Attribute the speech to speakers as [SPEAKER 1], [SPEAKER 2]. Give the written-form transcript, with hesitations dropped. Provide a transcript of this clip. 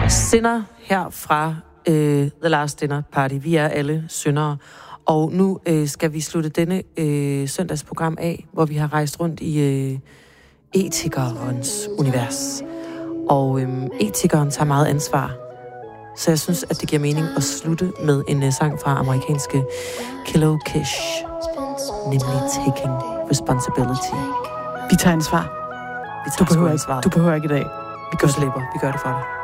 [SPEAKER 1] Sinner her fra The Last Dinner Party. Vi er alle syndere. Og nu skal vi slutte denne søndagsprogram af, hvor vi har rejst rundt i etikerens univers. Og etikeren tager meget ansvar. Så jeg synes, at det giver mening at slutte med en sang fra amerikanske Kilo Kish, nemlig Taking Responsibility.
[SPEAKER 2] Vi tager ansvar.
[SPEAKER 1] Du behøver ikke i dag.
[SPEAKER 2] Vi gør det for dig.